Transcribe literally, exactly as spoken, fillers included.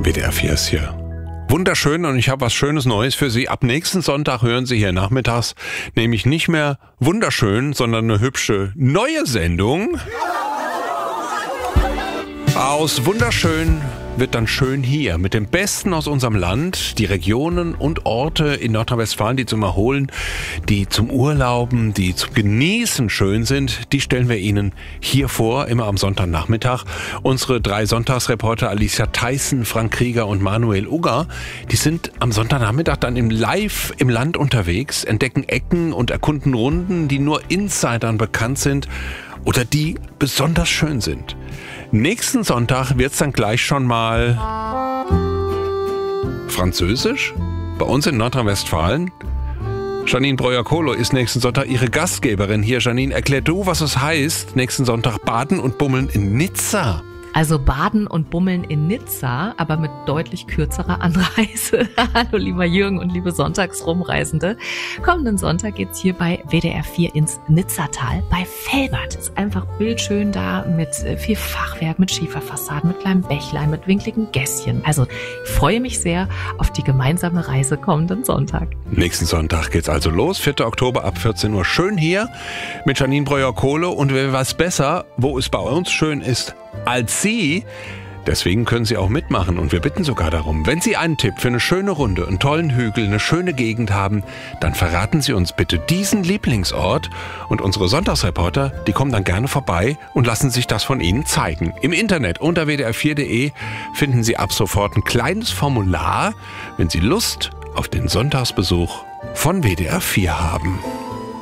W D R vier ist hier. Wunderschön, und ich habe was Schönes Neues für Sie. Ab nächsten Sonntag hören Sie hier nachmittags nämlich nicht mehr wunderschön, sondern eine hübsche neue Sendung. Aus wunderschön wird dann schön hier, mit dem Besten aus unserem Land, die Regionen und Orte in Nordrhein-Westfalen, die zum Erholen, die zum Urlauben, die zum Genießen schön sind, die stellen wir Ihnen hier vor, immer am Sonntagnachmittag. Unsere drei Sonntagsreporter Alicia Theissen, Frank Krieger und Manuel Ugger, die sind am Sonntagnachmittag dann im Live im Land unterwegs, entdecken Ecken und erkunden Runden, die nur Insidern bekannt sind oder die besonders schön sind. Nächsten Sonntag wird's dann gleich schon mal Französisch bei uns in Nordrhein-Westfalen. Janine Breuer-Kohlo ist nächsten Sonntag ihre Gastgeberin hier. Janine, erklär du, was es heißt, nächsten Sonntag baden und bummeln in Nizza. Also baden und bummeln in Nizza, aber mit deutlich kürzerer Anreise. Hallo lieber Jürgen und liebe Sonntagsrumreisende. Kommenden Sonntag geht's hier bei W D R vier ins Nizzatal bei Velbert. Ist einfach bildschön da mit viel Fachwerk, mit Schieferfassaden, mit kleinem Bächlein, mit winkligen Gässchen. Also ich freue mich sehr auf die gemeinsame Reise kommenden Sonntag. Nächsten Sonntag geht's also los, vierten Oktober ab vierzehn Uhr. Schön hier mit Janine Breuer-Kohlo, und wer weiß besser, wo es bei uns schön ist als Sie. Deswegen können Sie auch mitmachen, und wir bitten sogar darum, wenn Sie einen Tipp für eine schöne Runde, einen tollen Hügel, eine schöne Gegend haben, dann verraten Sie uns bitte diesen Lieblingsort, und unsere Sonntagsreporter, die kommen dann gerne vorbei und lassen sich das von Ihnen zeigen. Im Internet unter w d r vier punkt d e finden Sie ab sofort ein kleines Formular, wenn Sie Lust auf den Sonntagsbesuch von W D R vier haben.